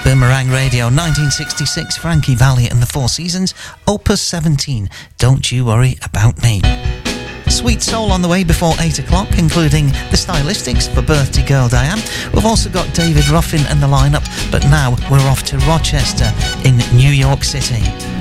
Boomerang Radio, 1966, Frankie Valli and the Four Seasons, Opus 17, Don't You Worry About Me. Sweet Soul on the way before 8 o'clock, including the Stylistics for Birthday Girl Diane. We've also got David Ruffin and the lineup, but now we're off to Rochester in New York City.